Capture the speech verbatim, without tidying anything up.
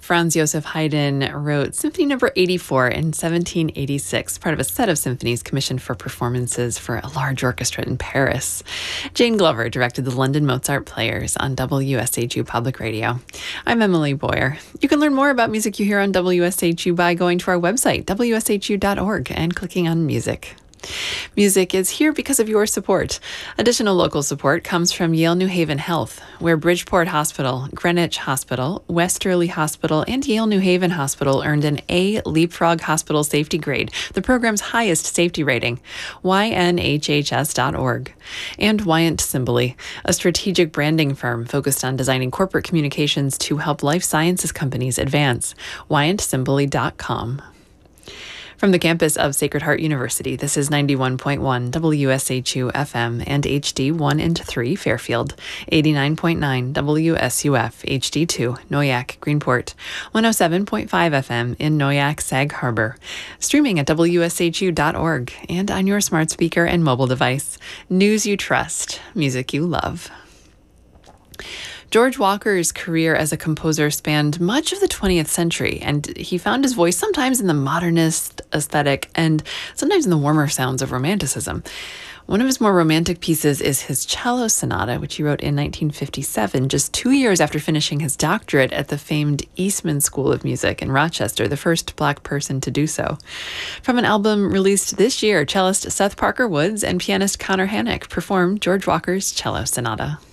Franz Joseph Haydn wrote Symphony Number eighty-four in seventeen eighty-six, part of a set of symphonies commissioned for performances for a large orchestra in Paris. Jane Glover directed the London Mozart Players on W S H U Public Radio. I'm Emily Boyer. You can learn more about music you hear on W S H U by going to our website, W S H U dot org, and clicking on music. Music is here because of your support. Additional local support comes from Yale New Haven Health, where Bridgeport Hospital, Greenwich Hospital, Westerly Hospital, and Yale New Haven Hospital earned an A Leapfrog Hospital Safety Grade, the program's highest safety rating, Y N H H S dot org. And Wyant Simboli, a strategic branding firm focused on designing corporate communications to help life sciences companies advance, Wyant Simboli dot com. From the campus of Sacred Heart University, this is ninety-one point one W S H U F M and H D one and three Fairfield, eighty-nine point nine W S U F H D two Noyak Greenport, one oh seven point five F M in Noyak Sag Harbor, streaming at W S H U dot org and on your smart speaker and mobile device. News you trust, music you love. George Walker's career as a composer spanned much of the twentieth century, and he found his voice sometimes in the modernist aesthetic and sometimes in the warmer sounds of romanticism. One of his more romantic pieces is his cello sonata, which he wrote in nineteen fifty-seven, just two years after finishing his doctorate at the famed Eastman School of Music in Rochester, the first Black person to do so. From an album released this year, cellist Seth Parker Woods and pianist Connor Hannock perform George Walker's cello sonata.